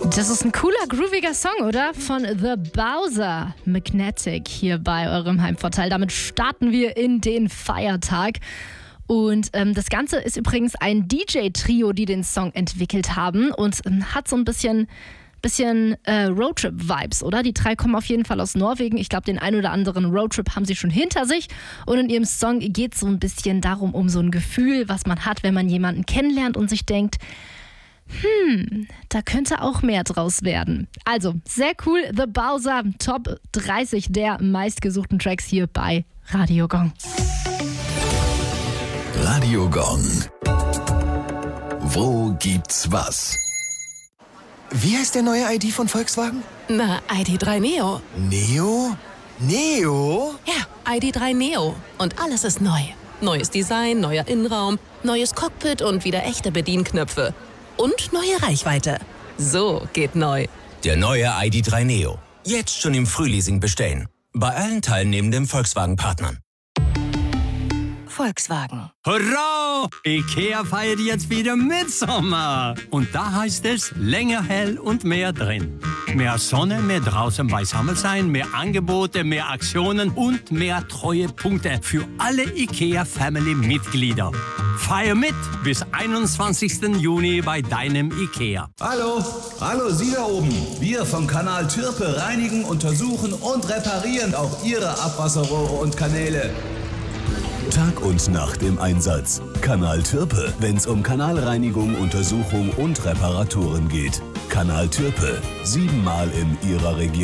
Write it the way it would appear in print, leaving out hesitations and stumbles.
Das ist ein cooler, grooviger Song, oder? Von The Bowser, Magnetic, hier bei eurem Heimvorteil. Damit starten wir in den Feiertag. Und das Ganze ist übrigens ein DJ-Trio, die den Song entwickelt haben und hat so ein bisschen Roadtrip-Vibes, oder? Die drei kommen auf jeden Fall aus Norwegen. Ich glaube, den ein oder anderen Roadtrip haben sie schon hinter sich. Und in ihrem Song geht es so ein bisschen darum, um so ein Gefühl, was man hat, wenn man jemanden kennenlernt und sich denkt, da könnte auch mehr draus werden. Also, sehr cool. The Bowser, Top 30 der meistgesuchten Tracks hier bei Radio Gong. Radio Gong. Wo gibt's was? Wie heißt der neue ID von Volkswagen? Na, ID.3 Neo. Neo? Neo? Ja, ID.3 Neo. Und alles ist neu. Neues Design, neuer Innenraum, neues Cockpit und wieder echte Bedienknöpfe. Und neue Reichweite. So geht neu. Der neue ID.3 Neo. Jetzt schon im Frühleasing bestellen. Bei allen teilnehmenden Volkswagen-Partnern. Volkswagen. Hurra! IKEA feiert jetzt wieder Mitsommer. Und da heißt es länger hell und mehr drin. Mehr Sonne, mehr draußen beisammen sein, mehr Angebote, mehr Aktionen und mehr Treuepunkte für alle IKEA-Family-Mitglieder. Feier mit bis 21. Juni bei deinem IKEA. Hallo Sie da oben. Wir vom Kanal Türpe reinigen, untersuchen und reparieren auch Ihre Abwasserrohre und Kanäle. Tag und Nacht im Einsatz. Kanal Türpe, wenn's um Kanalreinigung, Untersuchung und Reparaturen geht. Kanal Türpe, 7-mal in Ihrer Region.